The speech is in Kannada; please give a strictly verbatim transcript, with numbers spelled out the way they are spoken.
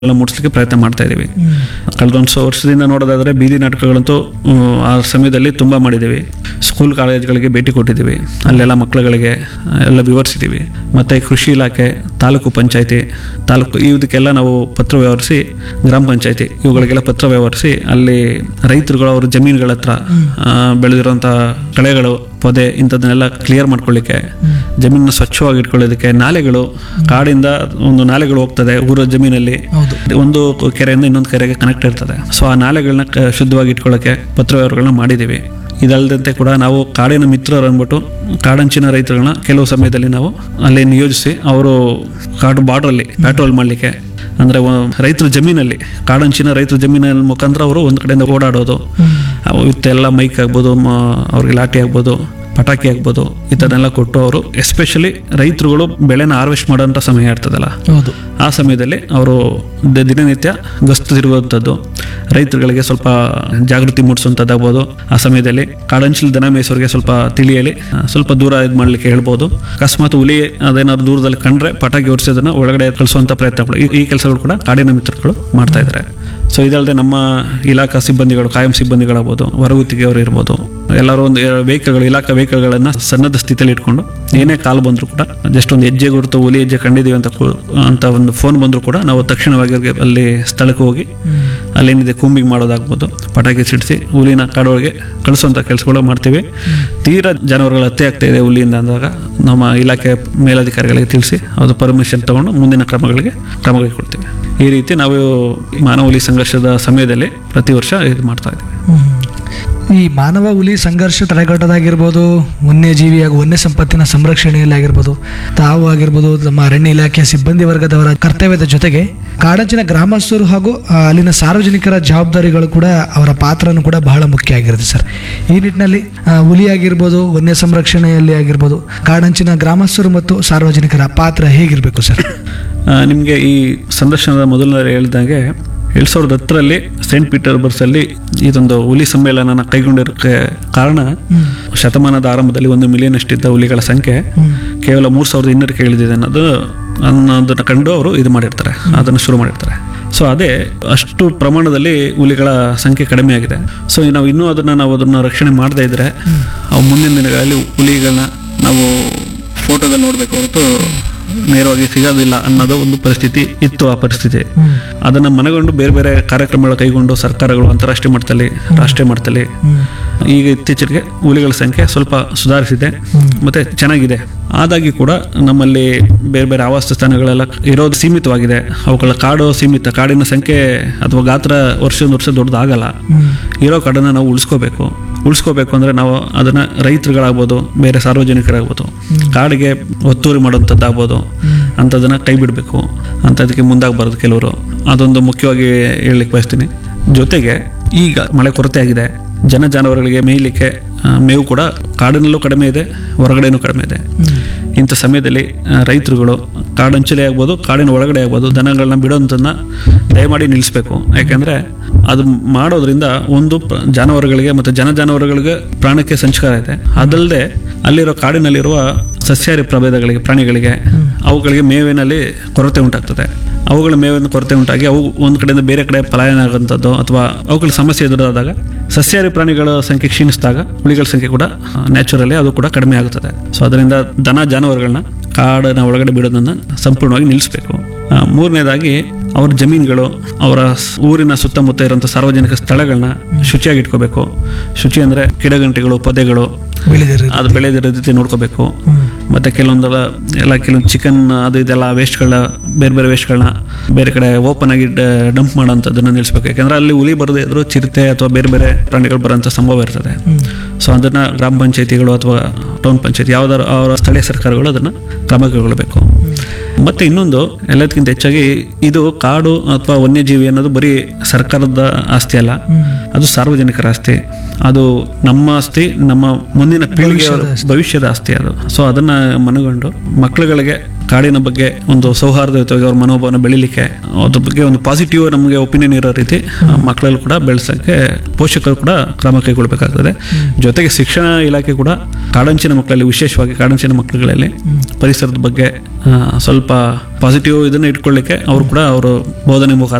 ಎಲ್ಲ ಮೂಡಿಸ್ಲಿಕ್ಕೆ ಪ್ರಯತ್ನ ಮಾಡ್ತಾ ಇದ್ದೀವಿ. ಕಳೆದ ಒಂದು ವರ್ಷದಿಂದ ನೋಡೋದಾದ್ರೆ ಬೀದಿ ನಾಟಕಗಳಂತೂ ಆ ಸಮಯದಲ್ಲಿ ತುಂಬ ಮಾಡಿದ್ದೀವಿ. ಸ್ಕೂಲ್ ಕಾಲೇಜ್ಗಳಿಗೆ ಭೇಟಿ ಕೊಟ್ಟಿದ್ದೀವಿ, ಅಲ್ಲೆಲ್ಲ ಮಕ್ಕಳುಗಳಿಗೆ ಎಲ್ಲ ವಿವರಿಸಿದ್ದೀವಿ. ಮತ್ತು ಕೃಷಿ ಇಲಾಖೆ, ತಾಲೂಕು ಪಂಚಾಯತಿ, ತಾಲೂಕು ಇದಕ್ಕೆಲ್ಲ ನಾವು ಪತ್ರ ವ್ಯವಹರಿಸಿ, ಗ್ರಾಮ ಪಂಚಾಯತಿ ಇವುಗಳಿಗೆಲ್ಲ ಪತ್ರ ವ್ಯವಹರಿಸಿ ಅಲ್ಲಿ ರೈತರುಗಳು ಅವ್ರ ಜಮೀನುಗಳ ಹತ್ರ ಬೆಳೆದಿರೋಂಥ ಕಳೆಗಳು, ಪೊದೆ ಇಂಥದನ್ನೆಲ್ಲ ಕ್ಲಿಯರ್ ಮಾಡ್ಕೊಳ್ಳಿಕ್ಕೆ, ಜಮೀನನ್ನ ಸ್ವಚ್ಛವಾಗಿ ಇಟ್ಕೊಳ್ಳೋದಕ್ಕೆ, ನಾಲೆಗಳು, ಕಾಡಿಂದ ಒಂದು ನಾಲೆಗಳು ಹೋಗ್ತದೆ ಊರ ಜಮೀನಲ್ಲಿ, ಒಂದು ಕೆರೆಯಿಂದ ಇನ್ನೊಂದು ಕೆರೆಗೆ ಕನೆಕ್ಟ್ ಇರ್ತದೆ. ಸೊ ಆ ನಾಲೆಗಳನ್ನ ಶುದ್ಧವಾಗಿ ಇಟ್ಕೊಳ್ಳೋಕೆ ಪತ್ರ ವ್ಯವಹಾರಗಳನ್ನ ಮಾಡಿದ್ದೀವಿ. ಇದಲ್ಲದಂತೆ ಕೂಡ ನಾವು ಕಾಡಿನ ಮಿತ್ರರು ಅಂದ್ಬಿಟ್ಟು ಕಾಡಂಚಿನ ರೈತರುಗಳನ್ನ ಕೆಲವು ಸಮಯದಲ್ಲಿ ನಾವು ಅಲ್ಲಿ ನಿಯೋಜಿಸಿ ಅವರು ಕಾಡು ಬಾರ್ಡ್ರಲ್ಲಿ ಪ್ಯಾಟ್ರೋಲ್ ಮಾಡಲಿಕ್ಕೆ, ಅಂದರೆ ರೈತರ ಜಮೀನಲ್ಲಿ, ಕಾಡಂಚಿನ ರೈತರ ಜಮೀನಿನ ಮುಖಾಂತರ ಅವರು ಒಂದು ಕಡೆಯಿಂದ ಓಡಾಡೋದು, ಇತ್ತೆಲ್ಲ ಮೈಕ್ ಆಗ್ಬೋದು, ಅವ್ರಿಗೆ ಲಾಠಿ ಆಗ್ಬೋದು, ಪಟಾಕಿ ಆಗ್ಬೋದು, ಈ ಥರನೆಲ್ಲ ಕೊಟ್ಟು ಅವರು ಎಸ್ಪೆಷಲಿ ರೈತರುಗಳು ಬೆಳೆನ ಹಾರ್ವೆಸ್ಟ್ ಮಾಡೋಂಥ ಸಮಯ ಇರ್ತದಲ್ಲ, ಆ ಸಮಯದಲ್ಲಿ ಅವರು ದಿನನಿತ್ಯ ಗಸ್ತು ತಿರುಗುವಂಥದ್ದು, ರೈತರುಗಳಿಗೆ ಸ್ವಲ್ಪ ಜಾಗೃತಿ ಮೂಡಿಸುವಂಥದ್ದಾಗ್ಬೋದು. ಆ ಸಮಯದಲ್ಲಿ ಕಾಡಂಚಿನ ದನ ಮೇಯಿಸೋರಿಗೆ ಸ್ವಲ್ಪ ತಿಳಿಯಲಿ, ಸ್ವಲ್ಪ ದೂರ ಇದು ಮಾಡಲಿಕ್ಕೆ ಹೇಳ್ಬೋದು. ಅಕಸ್ಮಾತ್ ಹುಲಿ ಅದೇನಾದ್ರು ದೂರದಲ್ಲಿ ಕಂಡ್ರೆ ಪಟಾಕಿ ಹೊರಿಸೋದನ್ನ ಒಳಗಡೆ ಕಳಿಸುವಂಥ ಪ್ರಯತ್ನಗಳು, ಈ ಕೆಲಸಗಳು ಕೂಡ ಕಾಡಿನ ಮಿತ್ರಗಳು ಮಾಡ್ತಾ ಇದ್ದಾರೆ. ಸೊ ಇದಲ್ಲದೆ ನಮ್ಮ ಇಲಾಖಾ ಸಿಬ್ಬಂದಿಗಳು, ಕಾಯಂ ಸಿಬ್ಬಂದಿಗಳಾಗ್ಬೋದು, ಹೊರಗುತ್ತಿಗೆಯವರು ಇರ್ಬೋದು, ಎಲ್ಲರೂ ಒಂದು ವೆಹಿಕಲ್ಗಳು, ಇಲಾಖಾ ವೆಹಿಕಲ್ಗಳನ್ನ ಸನ್ನದ್ಧ ಸ್ಥಿತಿಯಲ್ಲಿ ಇಟ್ಕೊಂಡು ಏನೇ ಕಾಲು ಬಂದರೂ ಕೂಡ, ಜಸ್ಟ್ ಒಂದು ಹೆಜ್ಜೆ ಗುರುತು ಹುಲಿ ಹೆಜ್ಜೆ ಕಂಡಿದ್ದೀವಿ ಅಂತ ಅಂತ ಒಂದು ಫೋನ್ ಬಂದರೂ ಕೂಡ ನಾವು ತಕ್ಷಣವಾಗಿ ಅಲ್ಲಿ ಸ್ಥಳಕ್ಕೆ ಹೋಗಿ ಅಲ್ಲೇನಿದೆ ಕೂಂಬಿಂಗ್ ಮಾಡೋದಾಗ್ಬೋದು, ಪಟಾಕಿ ಸಿಡಿಸಿ ಹುಲಿನ ಕಾಡೊಳಗೆ ಕಳಿಸುವಂಥ ಕೆಲಸಗಳು ಮಾಡ್ತೀವಿ. ತೀರಾ ಜಾನುವಾರುಗಳು ಹತ್ಯೆ ಆಗ್ತಾ ಇದೆ ಹುಲಿಯಿಂದ ಅಂದಾಗ ನಮ್ಮ ಇಲಾಖೆ ಮೇಲಧಿಕಾರಿಗಳಿಗೆ ತಿಳಿಸಿ ಅದು ಪರ್ಮಿಷನ್ ತಗೊಂಡು ಮುಂದಿನ ಕ್ರಮಗಳಿಗೆ ಕ್ರಮ ಕೈಗೊಳ್ತೀವಿ. ಈ ರೀತಿ ನಾವು ಮಾನವ ಹುಲಿ ಸಂಘರ್ಷದ ಸಮಯದಲ್ಲಿ ಪ್ರತಿ ವರ್ಷ ಇದು ಮಾಡ್ತಾ ಇದ್ದೀವಿ. ಈ ಮಾನವ ಹುಲಿ ಸಂಘರ್ಷ ತಡೆಗಟ್ಟೋದಾಗಿರ್ಬೋದು, ವನ್ಯಜೀವಿ ಹಾಗೂ ವನ್ಯ ಸಂಪತ್ತಿನ ಸಂರಕ್ಷಣೆಯಲ್ಲಿ ಆಗಿರ್ಬೋದು, ತಾವು ಆಗಿರ್ಬೋದು, ನಮ್ಮ ಅರಣ್ಯ ಇಲಾಖೆಯ ಸಿಬ್ಬಂದಿ ವರ್ಗದವರ ಕರ್ತವ್ಯದ ಜೊತೆಗೆ ಕಾಡಂಚಿನ ಗ್ರಾಮಸ್ಥರು ಹಾಗೂ ಅಲ್ಲಿನ ಸಾರ್ವಜನಿಕರ ಜವಾಬ್ದಾರಿಗಳು ಕೂಡ, ಅವರ ಪಾತ್ರನೂ ಕೂಡ ಬಹಳ ಮುಖ್ಯ ಆಗಿರುತ್ತೆ ಸರ್. ಈ ನಿಟ್ಟಿನಲ್ಲಿ ಹುಲಿ ಆಗಿರ್ಬೋದು, ವನ್ಯ ಸಂರಕ್ಷಣೆಯಲ್ಲಿ ಆಗಿರ್ಬೋದು, ಕಾಡಂಚಿನ ಗ್ರಾಮಸ್ಥರು ಮತ್ತು ಸಾರ್ವಜನಿಕರ ಪಾತ್ರ ಹೇಗಿರಬೇಕು ಸರ್? ನಿಮಗೆ ಈ ಸಂದರ್ಶನದ ಮೊದಲನೇ ಹೇಳಿದಂಗೆ ಎರಡ್ ಸಾವಿರದ ಹತ್ತರಲ್ಲಿ ಸೇಂಟ್ ಪೀಟರ್ಬರ್ಗ್ಸ್ ಅಲ್ಲಿ ಇದೊಂದು ಹುಲಿ ಸಮ್ಮೇಳನ ಕೈಗೊಂಡಿರೋಕ್ಕೆ ಕಾರಣ, ಶತಮಾನದ ಆರಂಭದಲ್ಲಿ ಒಂದು ಮಿಲಿಯನ್ ಅಷ್ಟಿದ್ದ ಹುಲಿಗಳ ಸಂಖ್ಯೆ ಕೇವಲ ಮೂರ್ ಸಾವಿರದ ಇನ್ನೂರಕ್ಕೆ ಇಳಿದಿದೆ ಅನ್ನೋದು ಅನ್ನೋದನ್ನ ಕಂಡು ಅವರು ಇದು ಮಾಡಿರ್ತಾರೆ, ಅದನ್ನು ಶುರು ಮಾಡಿರ್ತಾರೆ. ಸೊ ಅದೇ ಅಷ್ಟು ಪ್ರಮಾಣದಲ್ಲಿ ಹುಲಿಗಳ ಸಂಖ್ಯೆ ಕಡಿಮೆ ಆಗಿದೆ. ಸೊ ನಾವು ಇನ್ನೂ ಅದನ್ನ ನಾವು ಅದನ್ನ ರಕ್ಷಣೆ ಮಾಡದೇ ಇದ್ರೆ ಅವು ಮುಂದಿನ ದಿನಗಳಲ್ಲಿ ಹುಲಿಗಳನ್ನ ನಾವು ಫೋಟೋದಲ್ಲಿ ನೋಡ್ಬೇಕು ಹೊರತು ನೇರವಾಗಿ ಸಿಗೋದಿಲ್ಲ ಅನ್ನೋದು ಒಂದು ಪರಿಸ್ಥಿತಿ ಇತ್ತು. ಆ ಪರಿಸ್ಥಿತಿ ಅದನ್ನ ಮನಗೊಂಡು ಬೇರೆ ಬೇರೆ ಕಾರ್ಯಕ್ರಮಗಳ ಕೈಗೊಂಡು ಸರ್ಕಾರಗಳು ಅಂತಾರಾಷ್ಟ್ರೀಯ ಮಟ್ಟದಲ್ಲಿ, ರಾಷ್ಟ್ರೀಯ ಮಟ್ಟದಲ್ಲಿ ಈಗ ಇತ್ತೀಚೆಗೆ ಹುಲಿಗಳ ಸಂಖ್ಯೆ ಸ್ವಲ್ಪ ಸುಧಾರಿಸಿದೆ ಮತ್ತೆ ಚೆನ್ನಾಗಿದೆ. ಆದಾಗಿ ಕೂಡ ನಮ್ಮಲ್ಲಿ ಬೇರೆ ಬೇರೆ ಆವಾಸ ಸ್ಥಾನಗಳೆಲ್ಲ ಇರೋದು ಸೀಮಿತವಾಗಿದೆ. ಅವುಗಳ ಕಾಡು ಸೀಮಿತ, ಕಾಡಿನ ಸಂಖ್ಯೆ ಅಥವಾ ಗಾತ್ರ ವರ್ಷದ ವರ್ಷ ದೊಡ್ಡದಾಗಲ್ಲ. ಇರೋ ಕಾಡನ್ನ ನಾವು ಉಳಿಸ್ಕೋಬೇಕು. ಉಳಿಸ್ಕೋಬೇಕು ಅಂದ್ರೆ ನಾವು ಅದನ್ನ ರೈತರುಗಳಾಗ್ಬೋದು, ಬೇರೆ ಸಾರ್ವಜನಿಕರಾಗ್ಬೋದು, ಕಾಡಿಗೆ ಒತ್ತುವರಿ ಮಾಡುವಂಥದ್ದಾಗ್ಬೋದು, ಅಂಥದನ್ನ ಕೈ ಬಿಡಬೇಕು, ಅಂಥದಕ್ಕೆ ಮುಂದಾಗಬಾರ್ದು ಕೆಲವರು. ಅದೊಂದು ಮುಖ್ಯವಾಗಿ ಹೇಳಲಿಕ್ಕೆ ಬಯಸ್ತೀನಿ. ಜೊತೆಗೆ ಈಗ ಮಳೆ ಕೊರತೆ ಆಗಿದೆ, ಜನ ಜಾನುವಾರುಗಳಿಗೆ ಮೇಯ್ಲಿಕ್ಕೆ ಮೇವು ಕೂಡ ಕಾಡಿನಲ್ಲೂ ಕಡಿಮೆ ಇದೆ, ಹೊರಗಡೆನೂ ಕಡಿಮೆ ಇದೆ. ಇಂಥ ಸಮಯದಲ್ಲಿ ರೈತರುಗಳು ಕಾಡಂಚಲೆ ಆಗ್ಬೋದು, ಕಾಡಿನ ಒಳಗಡೆ ಆಗ್ಬೋದು, ದನಗಳನ್ನ ಬಿಡೋಂಥದ್ದನ್ನ ದಯಮಾಡಿ ನಿಲ್ಲಿಸಬೇಕು. ಯಾಕೆಂದ್ರೆ ಅದು ಮಾಡೋದ್ರಿಂದ ಒಂದು ಜಾನುವಾರುಗಳಿಗೆ ಮತ್ತು ಜನ ಜಾನುವಾರುಗಳಿಗೆ ಪ್ರಾಣಕ್ಕೆ ಸಂಚಕಾರ ಇದೆ. ಅದಲ್ಲದೆ ಅಲ್ಲಿರೋ ಕಾಡಿನಲ್ಲಿರುವ ಸಸ್ಯಾಹಾರಿ ಪ್ರಭೇದಗಳಿಗೆ, ಪ್ರಾಣಿಗಳಿಗೆ, ಅವುಗಳಿಗೆ ಮೇವಿನಲ್ಲಿ ಕೊರತೆ ಉಂಟಾಗ್ತದೆ. ಅವುಗಳ ಮೇವಿನ ಕೊರತೆ ಉಂಟಾಗಿ ಅವು ಒಂದು ಕಡೆಯಿಂದ ಬೇರೆ ಕಡೆ ಪಲಾಯನ ಆಗುವಂಥದ್ದು ಅಥವಾ ಅವುಗಳ ಸಮಸ್ಯೆ ಎದುರಾದಾಗ ಸಸ್ಯಾಹಾರಿ ಪ್ರಾಣಿಗಳ ಸಂಖ್ಯೆ ಕ್ಷೀಣಿಸಿದಾಗ ಹುಲಿಗಳ ಸಂಖ್ಯೆ ಕೂಡ ನ್ಯಾಚುರಲಿ ಅದು ಕೂಡ ಕಡಿಮೆ ಆಗುತ್ತದೆ. ಸೊ ಅದರಿಂದ ದನ ಜಾನುವಾರುಗಳನ್ನ ಕಾಡಿನ ಒಳಗಡೆ ಬಿಡೋದನ್ನ ಸಂಪೂರ್ಣವಾಗಿ ನಿಲ್ಲಿಸಬೇಕು. ಮೂರನೇದಾಗಿ ಅವ್ರ ಜಮೀನುಗಳು, ಅವರ ಊರಿನ ಸುತ್ತಮುತ್ತ ಇರುವಂಥ ಸಾರ್ವಜನಿಕ ಸ್ಥಳಗಳನ್ನ ಶುಚಿಯಾಗಿ ಇಟ್ಕೋಬೇಕು. ಶುಚಿ ಅಂದ್ರೆ ಗಿಡಗಂಟೆಗಳು, ಪೊದೆಗಳು ಅದು ಬೆಳೆದಿರೋ ರೀತಿ ನೋಡ್ಕೋಬೇಕು. ಮತ್ತೆ ಕೆಲವೊಂದೆಲ್ಲ ಎಲ್ಲ ಕೆಲವೊಂದು ಚಿಕನ್ ಅದು ಇದೆಲ್ಲ ವೇಸ್ಟ್ಗಳನ್ನ, ಬೇರೆ ಬೇರೆ ವೇಸ್ಟ್ಗಳನ್ನ ಬೇರೆ ಕಡೆ ಓಪನ್ ಆಗಿ ಡಂಪ್ ಮಾಡೋಂಥದ್ದನ್ನ ನಿಲ್ಲಿಸ್ಬೇಕು. ಯಾಕಂದ್ರೆ ಅಲ್ಲಿ ಹುಲಿ ಬರದೇ ಇದ್ರು ಚಿರತೆ ಅಥವಾ ಬೇರೆ ಬೇರೆ ಪ್ರಾಣಿಗಳು ಬರೋಂಥ ಸಂಭವ ಇರ್ತದೆ. ಸೊ ಅದನ್ನ ಗ್ರಾಮ ಪಂಚಾಯತಿಗಳು ಅಥವಾ ಟೌನ್ ಪಂಚಾಯತಿ ಯಾವ್ದಾದ್ರು ಅವರ ಸ್ಥಳೀಯ ಸರ್ಕಾರಗಳು ಅದನ್ನ ಕ್ರಮ ಕೈಗೊಳ್ಳಬೇಕು. ಮತ್ತೆ ಇನ್ನೊಂದು ಎಲ್ಲದಕ್ಕಿಂತ ಹೆಚ್ಚಾಗಿ ಇದು ಕಾಡು ಅಥವಾ ವನ್ಯಜೀವಿ ಅನ್ನೋದು ಬರೀ ಸರ್ಕಾರದ ಆಸ್ತಿ ಅಲ್ಲ, ಅದು ಸಾರ್ವಜನಿಕರ ಆಸ್ತಿ. ಅದು ನಮ್ಮ ಆಸ್ತಿ, ನಮ್ಮ ಮುಂದಿನ ಪೀಳಿಗೆಯ ಭವಿಷ್ಯದ ಆಸ್ತಿ ಅದು. ಸೊ ಅದನ್ನ ಮನಗೊಂಡು ಮಕ್ಕಳುಗಳಿಗೆ ಕಾಡಿನ ಬಗ್ಗೆ ಒಂದು ಸೌಹಾರ್ದಯುತವಾಗಿ ಅವ್ರ ಮನೋಭಾವನ ಬೆಳಿಲಿಕ್ಕೆ ಅದ್ರ ಬಗ್ಗೆ ಒಂದು ಪಾಸಿಟಿವ್ ನಮಗೆ ಒಪಿನಿಯನ್ ಇರೋ ರೀತಿ ಮಕ್ಕಳಲ್ಲಿ ಕೂಡ ಬೆಳೆಸೋಕ್ಕೆ ಪೋಷಕರು ಕೂಡ ಕ್ರಮ ಕೈಗೊಳ್ಳಬೇಕಾಗ್ತದೆ. ಜೊತೆಗೆ ಶಿಕ್ಷಣ ಇಲಾಖೆ ಕೂಡ ಕಾಡಂಚಿನ ಮಕ್ಕಳಲ್ಲಿ, ವಿಶೇಷವಾಗಿ ಕಾಡಂಚಿನ ಮಕ್ಕಳುಗಳಲ್ಲಿ ಪರಿಸರದ ಬಗ್ಗೆ ಆ, ಸ್ವಲ್ಪ ಪಾಸಿಟಿವ್ ಇದನ್ನ ಇಟ್ಕೊಳ್ಳಿಕ್ಕೆ ಅವರು ಕೂಡ ಅವರು ಬೋಧನೆ ಮುಖಾಂತರ